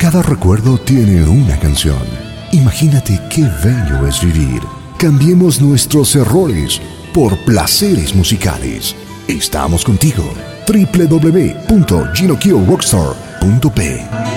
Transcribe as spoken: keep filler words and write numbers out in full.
Cada recuerdo tiene una canción. Imagínate qué bello es vivir. Cambiemos nuestros errores por placeres musicales. Estamos contigo. w w w punto gino kio rockstar punto p